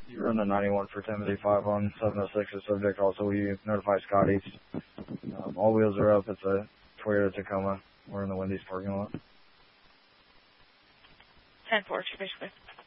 You run the 91 for Timothy 5 on 706. The subject also, will you notify Scotty? All wheels are up. It's a Toyota Tacoma. We're in the Wendy's parking lot. 10-4, basically.